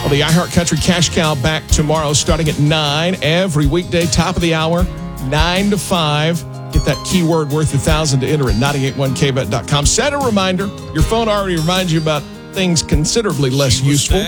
Well, the iHeart Country Cash Cow back tomorrow starting at 9 every weekday, top of the hour, 9 to 5. Get that keyword worth 1,000 to enter at 981kvet.com. Set a reminder. Your phone already reminds you about things considerably less useful.